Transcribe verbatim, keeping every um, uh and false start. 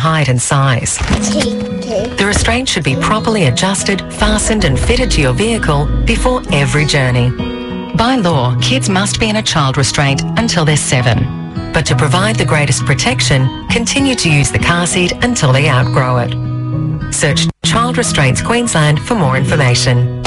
height and size. The restraint should be properly adjusted, fastened and fitted to your vehicle before every journey. By law, kids must be in a child restraint until they're seven. But to provide the greatest protection, continue to use the car seat until they outgrow it. Search Child Restraints Queensland for more information.